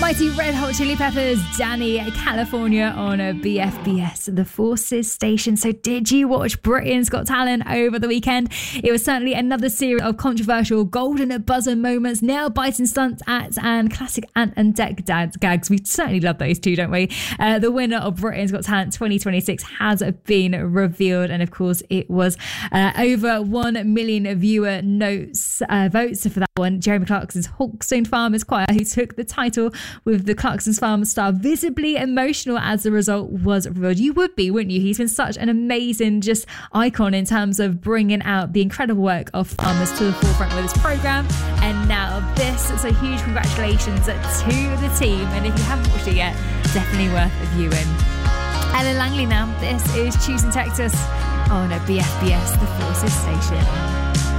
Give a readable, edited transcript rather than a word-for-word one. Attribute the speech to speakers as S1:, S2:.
S1: Mighty Red Hot Chili Peppers, Danny, California on a BFBS, the Forces station. So did you watch Britain's Got Talent over the weekend? It was certainly another series of controversial golden buzzer moments, nail-biting stunts, acts and classic Ant and Dec gags. We certainly love those two, don't we? The winner of Britain's Got Talent 2026 has been revealed, and of course it was over 1 million viewer votes for that one. Jeremy Clarkson's Hawkstone Farmers Choir, who took the title with the Clarkson's Farmers star, visibly emotional as the result was revealed. You would be, wouldn't you? He's been such an amazing just icon in terms of bringing out the incredible work of farmers to the forefront with this programme. And now this, so huge congratulations to the team. And if you haven't watched it yet, definitely worth a viewing. Ellen Langley now. This is Choosing Texas on a BFBS, the Forces station.